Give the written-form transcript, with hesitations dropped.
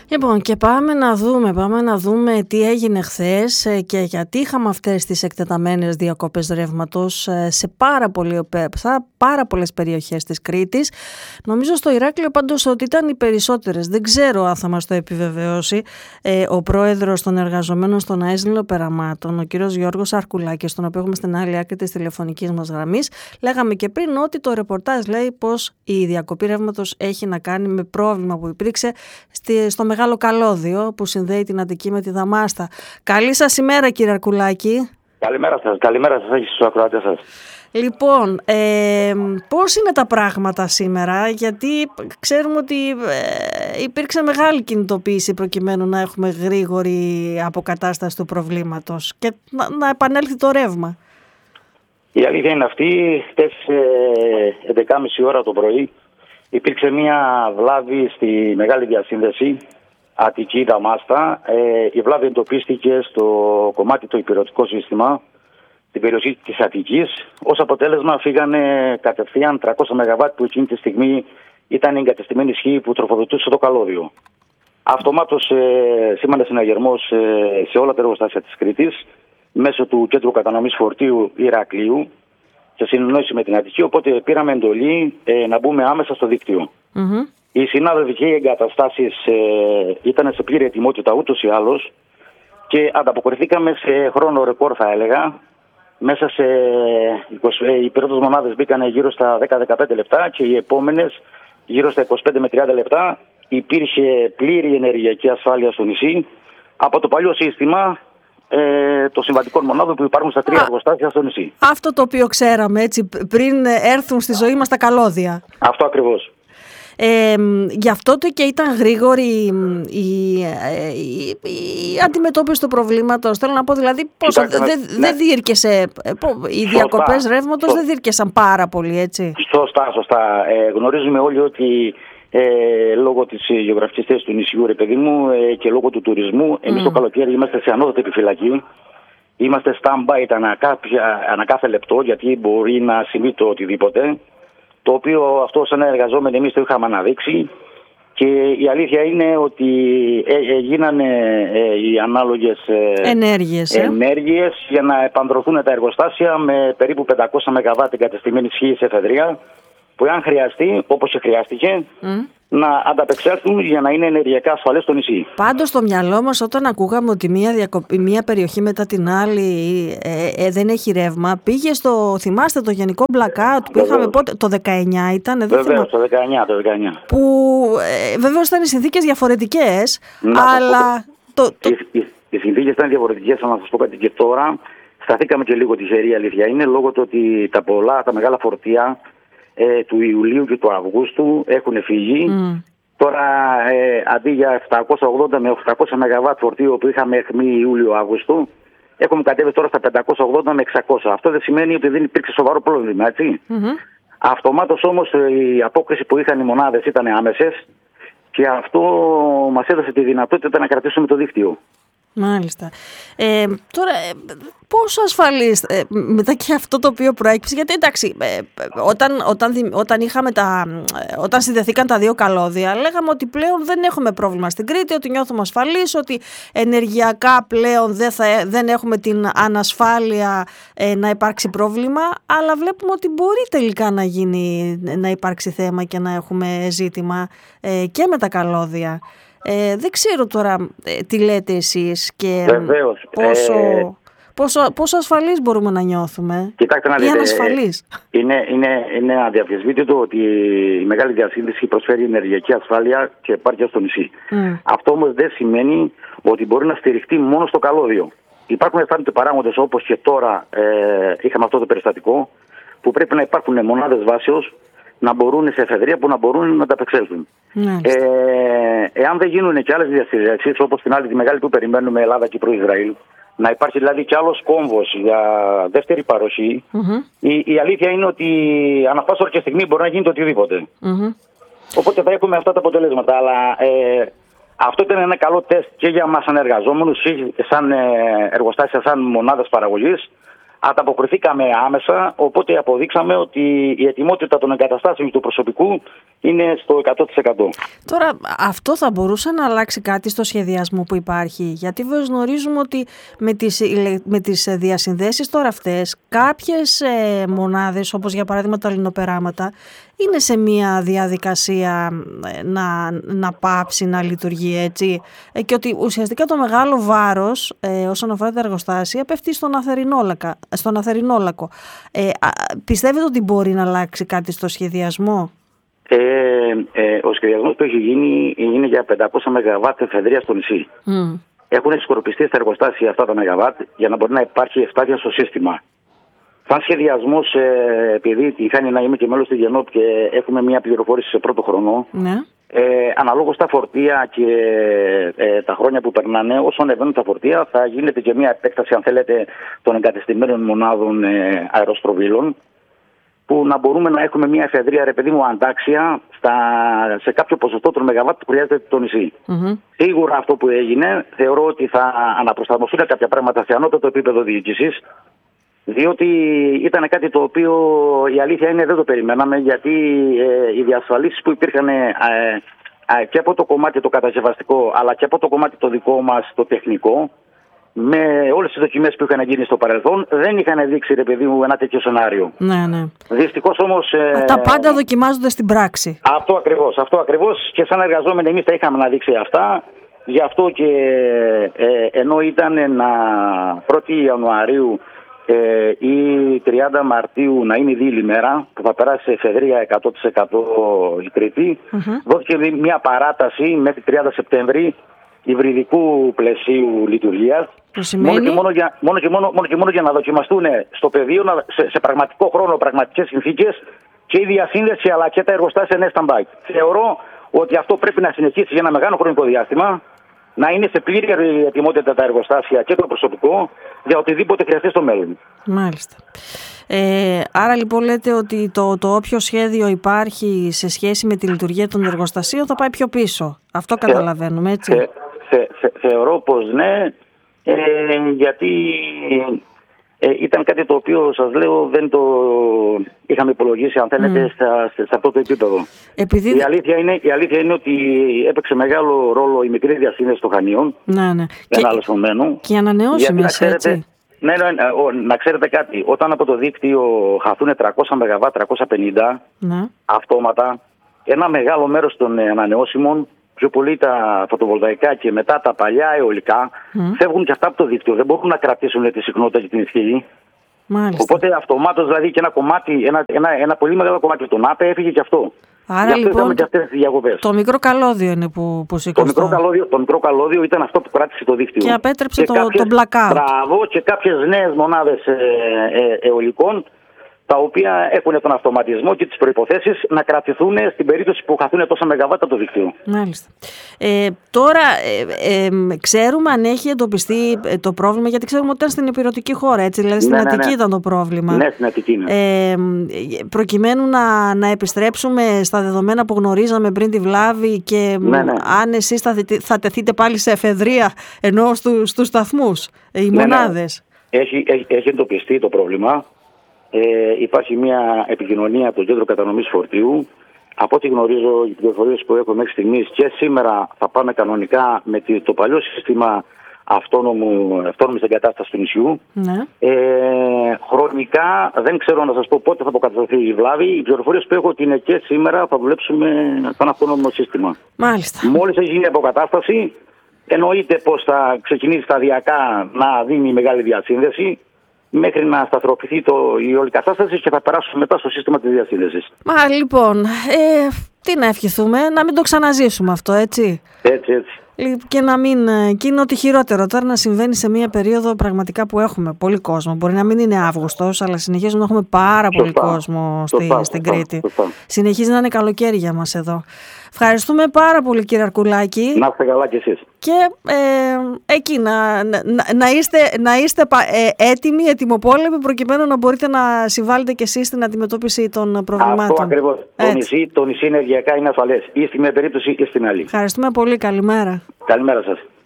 Λοιπόν, και πάμε να δούμε τι έγινε χθες και γιατί είχαμε αυτές τις εκτεταμένες διακοπές ρεύματος σε πάρα πολλές περιοχές της Κρήτης. Νομίζω στο Ηράκλειο πάντως ότι ήταν οι περισσότερες. Δεν ξέρω αν θα μας το επιβεβαιώσει ο πρόεδρος των εργαζομένων στον ΑΕΣ Λιοπεραμάτων, ο κύριος Γιώργος Αρκουλάκης, τον οποίο έχουμε στην άλλη άκρη της τηλεφωνικής μας γραμμής. Λέγαμε και πριν ότι το ρεπορτάζ λέει πως η διακοπή ρεύματος έχει να κάνει με πρόβλημα που υπήρξε στο Μεγάλο Καλώδιο που συνδέει την Αττική με τη Δαμάστα. Καλή σας ημέρα, κύριε Αρκουλάκη. Καλημέρα σας και στους ακροατές σας. Λοιπόν, πώς είναι τα πράγματα σήμερα, γιατί ξέρουμε ότι υπήρξε μεγάλη κινητοποίηση προκειμένου να έχουμε γρήγορη αποκατάσταση του προβλήματος και να επανέλθει το ρεύμα. Η αλήθεια είναι αυτή, χτες 11.30 ώρα το πρωί υπήρξε μια βλάβη στη μεγάλη διασύνδεση Αττική Δαμάστα. Η βλάβη εντοπίστηκε στο κομμάτι το υπηρετικό σύστημα, στην περιοχή της Αττικής. Ως αποτέλεσμα φύγανε κατευθείαν 300 ΜΒ που εκείνη τη στιγμή ήταν η εγκατεστημένη ισχύ που τροφοδοτούσε το καλώδιο. Αυτομάτως σήμανε συναγερμός σε όλα τα εργοστάσια της Κρήτης μέσω του κέντρου κατανομής φορτίου Ηρακλείου σε συνεννόηση με την Αττική, οπότε πήραμε εντολή να μπούμε άμεσα στο δίκτυο. Mm-hmm. Οι συνάδελφοι και οι εγκαταστάσεις ήταν σε πλήρη ετοιμότητα ούτως ή άλλως και ανταποκριθήκαμε σε χρόνο ρεκόρ, θα έλεγα. Μέσα σε 20, οι πρώτες μονάδες μπήκαν γύρω στα 10-15 λεπτά και οι επόμενες γύρω στα 25 με 30 λεπτά. Υπήρχε πλήρη ενεργειακή ασφάλεια στο νησί από το παλιό σύστημα των συμβατικών μονάδων που υπάρχουν στα 3 εργοστάσια στο νησί. Αυτό το οποίο ξέραμε έτσι πριν έρθουν στη ζωή μας τα καλώδια. Αυτό ακριβώς. Γι' αυτό και ήταν γρήγορη η αντιμετώπιση του προβλήματος. Θέλω να πω δηλαδή δεν διήρκεσε, οι διακοπές ρεύματος δεν διήρκεσαν πάρα πολύ, έτσι. Σωστά. Γνωρίζουμε όλοι ότι λόγω της γεωγραφικής θέσης του νησιού, ρε παιδί μου, και λόγω του τουρισμού, εμείς το καλοκαίρι είμαστε σε ανώτατη επιφυλακή. Είμαστε stand-by ανά κάθε λεπτό, γιατί μπορεί να συμβεί το οτιδήποτε. Το οποίο αυτό σαν εργαζόμενοι εμείς το είχαμε αναδείξει και η αλήθεια είναι ότι γίνανε οι ανάλογες ενέργειες για να επανδρωθούν τα εργοστάσια με περίπου 500 ΜΒ εγκατεστημένη ισχύ σε εφεδρεία που αν χρειαστεί, όπως και χρειάστηκε, να ανταπεξέλθουν για να είναι ενεργειακά ασφαλές στο νησί. Πάντως στο μυαλό μας όταν ακούγαμε ότι μία περιοχή μετά την άλλη δεν έχει ρεύμα, πήγε θυμάστε το γενικό blackout που είχαμε πότε, το 19 ήταν? Βεβαίως, το 19. Που βεβαίως ήταν οι συνθήκες διαφορετικές, αλλά... Οι συνθήκες ήταν διαφορετικές, αλλά να σας πω κάτι και τώρα, σταθήκαμε και λίγο τυχερή, αλήθεια είναι, λόγω του ότι τα μεγάλα φορτία του Ιουλίου και του Αυγούστου έχουν φύγει. Τώρα αντί για 780 με 800 ΜΒ φορτίο που είχαμε αιχμή Ιούλιο-Αύγουστο, έχουμε κατέβει τώρα στα 580 με 600. Αυτό δεν σημαίνει ότι δεν υπήρξε σοβαρό πρόβλημα, έτσι. Αυτομάτως όμως η απόκριση που είχαν οι μονάδες ήταν άμεσες και αυτό μας έδωσε τη δυνατότητα να κρατήσουμε το δίκτυο. Μάλιστα. Τώρα, πόσο ασφαλής μετά και αυτό το οποίο προέκυψε, γιατί εντάξει, όταν συνδεθήκαν τα δύο καλώδια, λέγαμε ότι πλέον δεν έχουμε πρόβλημα στην Κρήτη, ότι νιώθουμε ασφαλείς, ότι ενεργειακά πλέον δεν έχουμε την ανασφάλεια να υπάρξει πρόβλημα, αλλά βλέπουμε ότι μπορεί τελικά να υπάρξει θέμα και να έχουμε ζήτημα και με τα καλώδια. Δεν ξέρω τώρα τι λέτε εσείς και πόσο ασφαλείς μπορούμε να νιώθουμε. Κοιτάξτε να δείτε, ή ανασφαλείς. Είναι αδιαφεσβήτητο ότι η μεγάλη διασύνδεση προσφέρει ενεργειακή ασφάλεια και επάρκεια στο νησί. Αυτό όμως δεν σημαίνει ότι μπορεί να στηριχτεί μόνο στο καλώδιο. Υπάρχουν αισθάνονται παράγοντες όπως και τώρα είχαμε αυτό το περιστατικό που πρέπει να υπάρχουν μονάδες βάσεως να μπορούν σε εφεδρεία που να μπορούν να ανταπεξέλθουν. Εάν δεν γίνουν και άλλες διασυνδέσεις, όπως την άλλη τη μεγάλη που περιμένουμε Ελλάδα, Κύπρο, Ισραήλ, να υπάρχει δηλαδή κι άλλος κόμβος για δεύτερη παροχή, η αλήθεια είναι ότι ανά πάσα ώρα και στιγμή μπορεί να γίνει το οτιδήποτε. Οπότε θα έχουμε αυτά τα αποτελέσματα. Αλλά αυτό ήταν ένα καλό τεστ και για μας σαν εργαζόμενους, σαν εργοστάσια, σαν μονάδες παραγωγής. Ανταποκριθήκαμε άμεσα, οπότε αποδείξαμε ότι η ετοιμότητα των εγκαταστάσεων του προσωπικού είναι στο 100%. Τώρα, αυτό θα μπορούσε να αλλάξει κάτι στο σχεδιασμό που υπάρχει, γιατί βέβαια γνωρίζουμε ότι με τις διασυνδέσεις τώρα αυτές, κάποιες μονάδες, όπως για παράδειγμα τα λινοπεράματα, είναι σε μια διαδικασία να πάψει να λειτουργεί έτσι, και ότι ουσιαστικά το μεγάλο βάρος όσον αφορά τα εργοστάσια πέφτει στον Αθερινόλακο. Πιστεύετε ότι μπορεί να αλλάξει κάτι στο σχεδιασμό? Ο σχεδιασμός που έχει γίνει είναι για 500 ΜΒ εφεδρεία στο νησί. Έχουν εξορροπιστεί στα εργοστάσια αυτά τα ΜΒ για να μπορεί να υπάρχει ευστάθεια στο σύστημα. Σαν σχεδιασμός, επειδή τυχάνει να είμαι και μέλος του ΓΕΝΟΠ και έχουμε μια πληροφόρηση σε πρώτο χρόνο, αναλόγως τα φορτία και τα χρόνια που περνάνε, όσο ανεβαίνουν τα φορτία, θα γίνεται και μια επέκταση, αν θέλετε, των εγκατεστημένων μονάδων αεροστροβίλων, που να μπορούμε να έχουμε μια εφεδρεία, ρε παιδί μου, αντάξια σε κάποιο ποσοστό των ΜΒ που χρειάζεται το νησί. Σίγουρα αυτό που έγινε, θεωρώ ότι θα αναπροσαρμοστούν κάποια πράγματα σε ανώτατο επίπεδο διοίκησης, διότι ήταν κάτι το οποίο η αλήθεια είναι δεν το περιμέναμε, γιατί οι διασφαλίσεις που υπήρχαν και από το κομμάτι το κατασκευαστικό, αλλά και από το κομμάτι το δικό μας το τεχνικό, με όλες τις δοκιμές που είχαν γίνει στο παρελθόν, δεν είχαν δείξει, ρε παιδί μου, ένα τέτοιο σενάριο. Ναι. Δυστυχώς όμως... τα πάντα δοκιμάζονται στην πράξη. Αυτό ακριβώς. Και σαν εργαζόμενοι εμείς τα είχαμε να δείξει αυτά. Γι' αυτό και ενώ ήταν 1η Ιανουαρίου ή 30 Μαρτίου να είναι η δίλη μέρα, που θα περάσει σε εφεδρεία 100% η Τρίτη, δόθηκε μια παράταση μέχρι 30 Σεπτέμβρη υβριδικού πλαισίου λειτουργίας, μόνο και μόνο για να δοκιμαστούν στο πεδίο, σε πραγματικό χρόνο, πραγματικές συνθήκες, και η διασύνδεση αλλά και τα εργοστάσια είναι stand-by. Θεωρώ ότι αυτό πρέπει να συνεχίσει για ένα μεγάλο χρονικό διάστημα, να είναι σε πλήρη ετοιμότητα τα εργοστάσια και το προσωπικό για οτιδήποτε χρειαστεί στο μέλλον. Μάλιστα. Άρα λοιπόν λέτε ότι το όποιο σχέδιο υπάρχει σε σχέση με τη λειτουργία των εργοστασίων θα πάει πιο πίσω. Αυτό καταλαβαίνουμε, έτσι? Θεωρώ πως ναι, γιατί ήταν κάτι το οποίο, σας λέω, δεν το είχαμε υπολογίσει, αν θέλετε, σε αυτό το επίπεδο. Η αλήθεια είναι ότι έπαιξε μεγάλο ρόλο η μικρή διασύνδεση των Χανίων. Ένα άλλο φαινομένο. Και ανανεώσιμες, έτσι. Ναι, να ξέρετε κάτι. Όταν από το δίκτυο χαθούν 300 ΜΒ, 350 αυτόματα, ένα μεγάλο μέρος των ανανεώσιμων, πιο πολύ τα φωτοβολταϊκά και μετά τα παλιά αιωλικά, φεύγουν και αυτά από το δίκτυο. Δεν μπορούν να κρατήσουν τη συχνότητα και την ισχύ. Οπότε αυτομάτως, δηλαδή, και ένα πολύ μεγάλο κομμάτι των ΑΠΕ έφυγε και αυτό. Άρα λοιπόν και αυτές τις διακοπές. Το μικρό καλώδιο είναι που σήκωσε. Το μικρό καλώδιο ήταν αυτό που κράτησε το δίκτυο. Και απέτρεψε το blackout. Μπράβο, και κάποιες νέες μονάδες αιωλικών, τα οποία έχουν τον αυτοματισμό και τις προϋποθέσεις να κρατηθούν στην περίπτωση που χαθούν τόσα ΜΒ από το δίκτυο. Μάλιστα. Τώρα, ξέρουμε αν έχει εντοπιστεί το πρόβλημα, γιατί ξέρουμε ότι ήταν στην ηπειρωτική χώρα, έτσι, δηλαδή στην Αττική ήταν το πρόβλημα. Ναι, στην Αττική είναι. Προκειμένου να επιστρέψουμε στα δεδομένα που γνωρίζαμε πριν τη βλάβη και αν εσείς θα τεθείτε πάλι σε εφεδρεία, ενώ στους σταθμούς, οι μονάδες. Έχει εντοπιστεί το πρόβλημα. Υπάρχει μια επικοινωνία από το κέντρο κατανομής φορτίου. Από ό,τι γνωρίζω, οι πληροφορίες που έχω μέχρι στιγμής, και σήμερα θα πάμε κανονικά με το παλιό σύστημα αυτόνομης εγκατάστασης του νησιού. Χρονικά δεν ξέρω να σας πω πότε θα αποκατασταθεί η βλάβη. Οι πληροφορίες που έχω ότι είναι και σήμερα θα δουλέψουμε σαν αυτόνομο σύστημα. Μάλιστα. Μόλις έχει γίνει η αποκατάσταση, εννοείται πως θα ξεκινήσει σταδιακά να δίνει μεγάλη διασύνδεση, μέχρι να σταθεροποιηθεί η όλη κατάσταση, και θα περάσουμε μετά στο σύστημα της διασύνδεσης. Λοιπόν, τι να ευχηθούμε, να μην το ξαναζήσουμε αυτό, έτσι. Έτσι. Και να μην. Και είναι ότι χειρότερο τώρα να συμβαίνει σε μια περίοδο πραγματικά που έχουμε πολύ κόσμο. Μπορεί να μην είναι Αύγουστος, αλλά συνεχίζουμε να έχουμε πάρα πολύ κόσμο στην Κρήτη. Συνεχίζει να είναι καλοκαίρι για μας εδώ. Ευχαριστούμε πάρα πολύ, κύριε Αρκουλάκη. Να είστε καλά κι εσείς. Και εκεί να είστε έτοιμοι, ετοιμοπόλεμοι, προκειμένου να μπορείτε να συμβάλλετε κι εσείς στην αντιμετώπιση των προβλημάτων. Αυτό ακριβώς. Το νησί ενεργειακά είναι ασφαλές. Ή στη μία περίπτωση ή στην άλλη. Ευχαριστούμε πολύ. Καλημέρα. Καλημέρα σας.